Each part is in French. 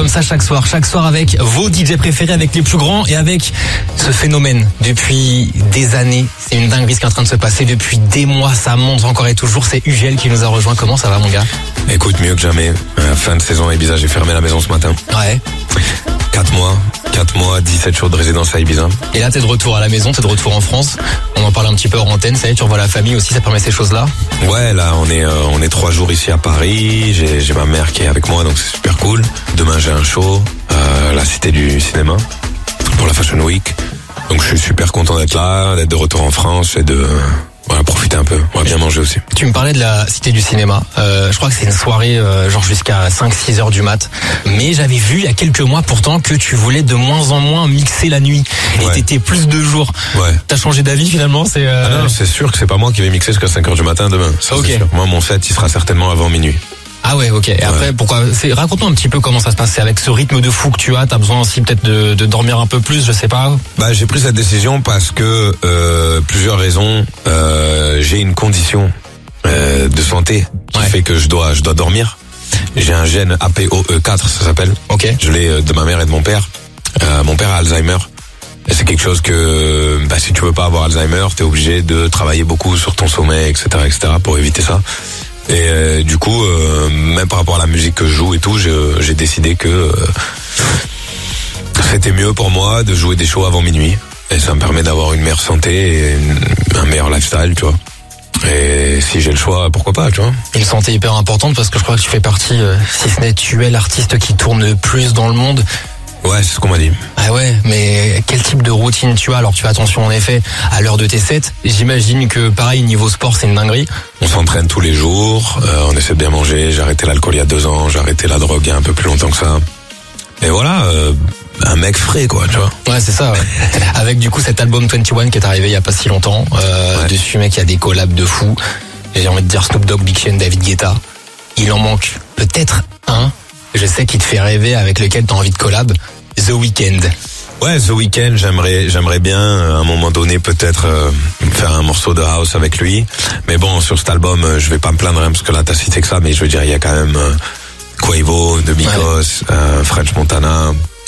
comme ça chaque soir avec vos DJ préférés, avec les plus grands et avec ce phénomène depuis des années. C'est une dinguerie ce qui est en train de se passer depuis des mois, ça monte encore et toujours. C'est Ugel qui nous a rejoint. Comment ça va mon gars? Écoute, mieux que jamais. Fin de saison à Ibiza, j'ai fermé la maison ce matin. Ouais. 4 mois, 17 jours de résidence à Ibiza. Et là, t'es de retour à la maison, t'es de retour en France. On en parle un petit peu hors antenne, ça y est, tu revois la famille aussi, ça permet ces choses-là? Ouais, là, on est 3 jours ici à Paris. J'ai ma mère qui est avec moi, donc c'est super cool. Demain, j'ai un show, la Cité du Cinéma, pour la Fashion Week. Donc je suis super content d'être là, d'être de retour en France et de... Voilà, profiter un peu, on va bien manger aussi. Tu me parlais de la Cité du Cinéma, je crois que c'est une soirée genre jusqu'à 5-6 heures du mat. Mais j'avais vu il y a quelques mois pourtant que tu voulais de moins en moins mixer la nuit. Et t'étais plus de jours. Ouais. T'as changé d'avis finalement? Ah non, c'est sûr que c'est pas moi qui vais mixer jusqu'à 5 heures du matin demain. Ça, c'est sûr. Moi, mon set, il sera certainement avant minuit. Ah ouais, ok. Et après, pourquoi? Raconte-nous un petit peu comment ça se passe. C'est avec ce rythme de fou que tu as. T'as besoin aussi peut-être de dormir un peu plus, je sais pas. J'ai pris cette décision parce que plusieurs raisons. J'ai une condition de santé qui fait que je dois dormir. J'ai un gène APOE4, ça s'appelle. Ok. Je l'ai de ma mère et de mon père. Mon père a Alzheimer. Et c'est quelque chose que, si tu veux pas avoir Alzheimer, t'es obligé de travailler beaucoup sur ton sommeil, etc., pour éviter ça. Et du coup, même par rapport à la musique que je joue et tout, j'ai décidé que c'était mieux pour moi de jouer des shows avant minuit. Et ça me permet d'avoir une meilleure santé et un meilleur lifestyle, tu vois. Et si j'ai le choix, pourquoi pas, tu vois. Une santé hyper importante parce que je crois que tu fais partie, si ce n'est tu es l'artiste qui tourne le plus dans le monde. Ouais, c'est ce qu'on m'a dit. Ah ouais, mais quel type de routine tu as? Alors tu fais attention en effet à l'heure de tes sets. J'imagine que pareil, niveau sport, c'est une dinguerie. On s'entraîne tous les jours, on essaie de bien manger. J'ai arrêté l'alcool il y a 2 ans, j'ai arrêté la drogue il y a un peu plus longtemps que ça. Et voilà, un mec frais quoi, tu vois. Ouais, c'est ça. Ouais. Avec du coup cet album 21 qui est arrivé il y a pas si longtemps. Dessus mec, il y a des collabs de fou. J'ai envie de dire Snoop Dogg, Big Sean, David Guetta. Il en manque peut-être un. Je sais qu'il te fait rêver, avec lequel t'as envie de collab. The Weeknd. Ouais, The Weeknd, j'aimerais bien à un moment donné peut-être faire un morceau de house avec lui. Mais bon, sur cet album, je vais pas me plaindre parce que là t'as cité que ça, mais je veux dire il y a quand même Quavo, The Migos, French Montana,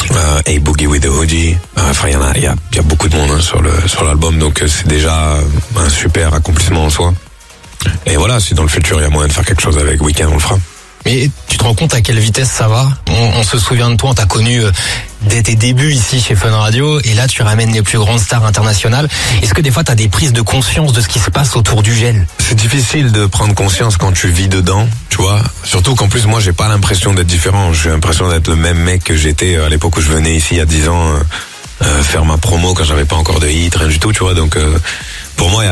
A Boogie with the Hoodie. Enfin il y a beaucoup de monde sur l'album, donc c'est déjà un super accomplissement en soi. Et voilà, si dans le futur il y a moyen de faire quelque chose avec Weeknd, on le fera. Mais tu te rends compte à quelle vitesse ça va? On se souvient de toi, on t'a connu dès tes débuts ici chez Fun Radio, et là tu ramènes les plus grandes stars internationales. Est-ce que des fois t'as des prises de conscience de ce qui se passe autour du gel? C'est difficile de prendre conscience quand tu vis dedans, tu vois. Surtout qu'en plus moi j'ai pas l'impression d'être différent. J'ai l'impression d'être le même mec que j'étais à l'époque où je venais ici il y a 10 ans faire ma promo quand j'avais pas encore de hit, rien du tout, tu vois. Donc pour moi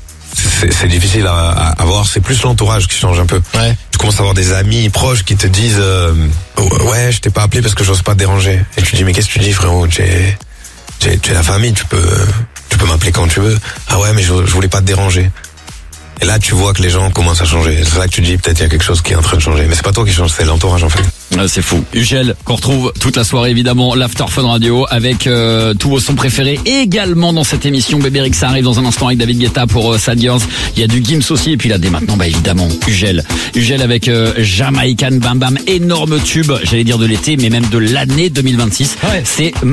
c'est difficile à voir, c'est plus l'entourage qui change un peu. Ouais. Tu commences à avoir des amis proches qui te disent ouais, je t'ai pas appelé parce que j'ose pas te déranger. Et tu dis mais qu'est-ce que tu dis frérot, tu es la famille, tu peux m'appeler quand tu veux. Ah ouais, mais je voulais pas te déranger. Et là tu vois que les gens commencent à changer. C'est là que tu te dis peut-être il y a quelque chose qui est en train de changer. Mais c'est pas toi qui change, c'est l'entourage en fait. C'est fou. Ugel, qu'on retrouve toute la soirée évidemment, l'After Fun Radio avec tous vos sons préférés également dans cette émission. Bébé Rexha arrive dans un instant avec David Guetta pour Sad Girls. Il y a du Gims aussi et puis là dès maintenant évidemment Ugel avec Jamaican Bam Bam, énorme tube, j'allais dire de l'été mais même de l'année 2026. Ouais. C'est